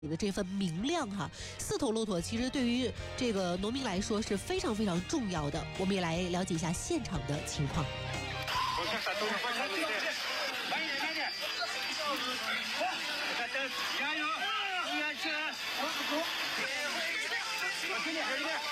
的这份明亮哈，四头骆驼其实对于这个农民来说是非常非常重要的。我们也来了解一下现场的情况。 慢点，慢点，加油！永远起来！我这边，这边。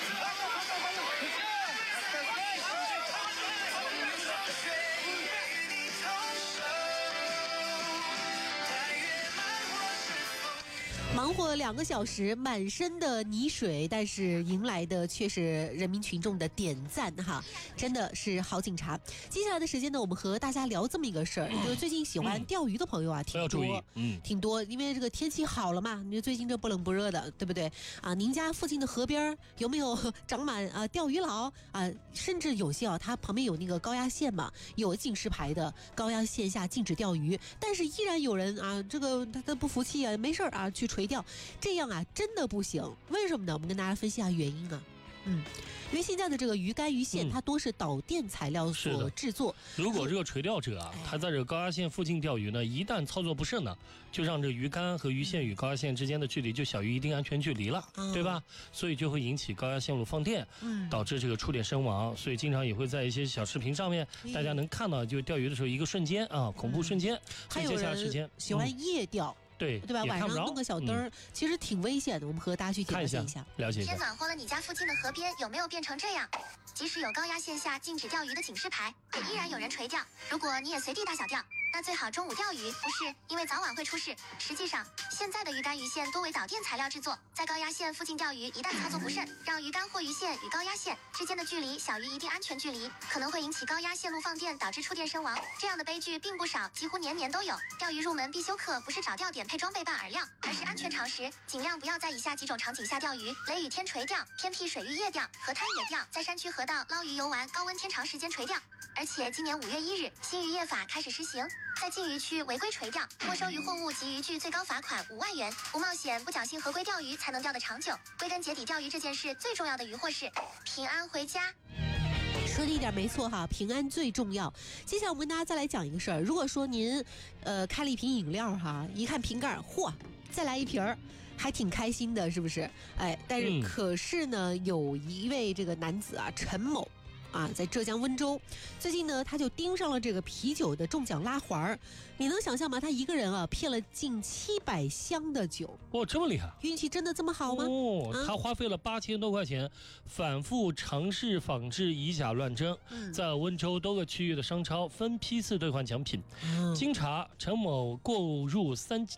忙活2个小时，满身的泥水，但是迎来的却是人民群众的点赞哈，真的是好警察。接下来的时间呢，我们和大家聊这么一个事儿，就是最近喜欢钓鱼的朋友啊，挺多，因为这个天气好了嘛，你最近这不冷不热的，对不对啊？您家附近的河边有没有长满钓鱼佬啊？甚至有些它旁边有那个高压线嘛，有警示牌的高压线下禁止钓鱼，但是依然有人啊，这个他不服气啊，没事啊去垂钓，这样啊真的不行。为什么呢？我们跟大家分析一下原因啊。因为现在的这个鱼竿鱼线，它多是导电材料所制作。 如果这个垂钓者啊，他在这个高压线附近钓鱼呢，一旦操作不慎呢，就让这鱼竿和鱼线与高压线之间的距离就小于一定安全距离了，对吧？所以就会引起高压线路放电，导致这个触电身亡。所以经常也会在一些小视频上面，大家能看到，就钓鱼的时候一个瞬间啊，恐怖瞬间。 还有人喜欢夜钓。对吧？晚上弄个小灯儿，其实挺危险的。我们和大家去了解一下， 了解一下。 天暖和了，你家附近的河边有没有变成这样？即使有高压线下禁止钓鱼的警示牌，也依然有人垂钓。如果你也随地大小钓，那最好中午钓鱼，不是因为早晚会出事。实际上，现在的鱼竿鱼线多为导电材料制作，在高压线附近钓鱼，一旦操作不慎，让鱼竿或鱼线与高压线之间的距离小于一定安全距离，可能会引起高压线路放电，导致触电身亡。这样的悲剧并不少，几乎年年都有。钓鱼入门必修课不是找钓点配装备伴饵料，而是安全常识，尽量不要在以下几种场景下钓鱼：雷雨天垂钓、偏僻水域夜钓、河滩野钓、在山区河道捞鱼游玩、高温天长时间垂钓。而且今年5月1日，新渔业法开始施行，在禁渔区违规垂钓，没收渔获物及渔具，最高罚款5万元。不冒险、不侥幸合规钓鱼，才能钓得长久。归根结底，钓鱼这件事最重要的渔获是平安回家。 说的一点没错哈，平安最重要。接下来我们跟大家再来讲一个事儿，如果说您开了一瓶饮料哈，一看瓶盖，嚯，再来一瓶儿。还挺开心的，是不是？但是可是呢，有一位这个男子啊，陈某。在浙江温州，最近呢，他就盯上了这个啤酒的中奖拉环。你能想象吗？他一. 个人骗了近700箱的酒。 这么厉害！ 运气真的这么好吗？ 他花费了8000多块钱，反复尝试仿制以假乱真，在温州多个区域的商超分批次兑换奖品。经查，陈某购入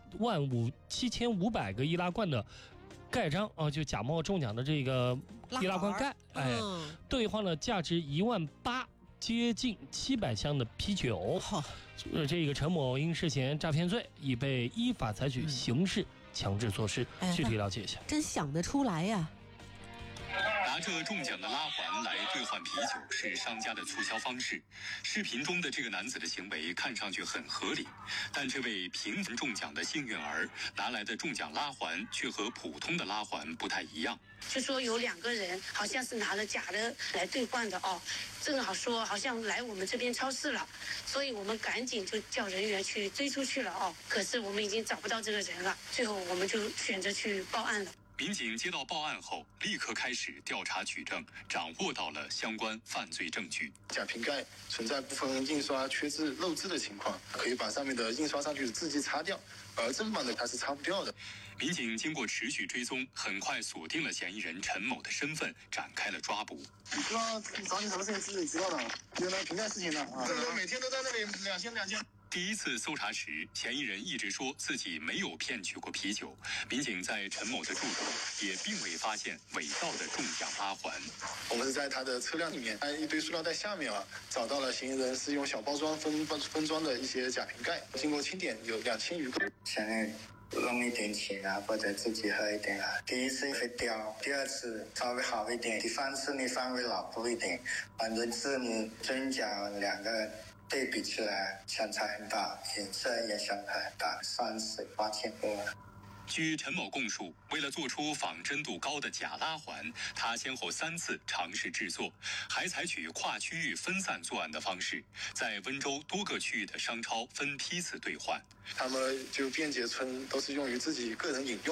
37500个易拉罐的盖章就假冒中奖的这个易拉罐盖，兑换了价值18000，接近700箱的啤酒。这个陈某因涉嫌诈骗罪，已被依法采取刑事强制措施。具体了解一下。 真想得出来呀！ 拿着中奖的拉环来兑换啤酒是商家的促销方式。视频中的这个男子的行为看上去很合理，但这位平凡中奖的幸运儿拿来的中奖拉环却和普通的拉环不太一样。 就说有2个人好像是拿了假的来兑换的正好说好像来我们这边超市了，所以我们赶紧就叫人员去追出去了可是我们已经找不到这个人了，最后我们就选择去报案了。 民警接到报案后，立刻开始调查取证，掌握到了相关犯罪证据。 假瓶盖存在部分印刷缺字漏字的情况，可以把上面的印刷上去的字迹擦掉，而正版的它是擦不掉的。 民警经过持续追踪，很快锁定了嫌疑人陈某的身份，展开了抓捕。 知道找你什么事情自己知道的，有那瓶盖事情的每天都在那里2000。 第一次搜查时，嫌疑人一直说自己没有骗取过啤酒。民警在陈某的住处也并未发现伪造的中奖拉环。 我们是在他的车辆里面，一堆塑料袋下面找到了嫌疑人是用小包装分装的一些假瓶盖，经过清点有2000余个。 想弄一点钱或者自己喝一点第一次会掉，第二次稍微好一点，第3次你稍微老不一点，反正是你真假2个对比起来相差很大，颜色也相差很大，算是8000多了。 据陈某供述，为了做出仿真度高的假拉环，他先后3次尝试制作，还采取跨区域分散作案的方式，在温州多个区域的商超分批次兑换。 他们就便捷村都是用于自己个人饮用。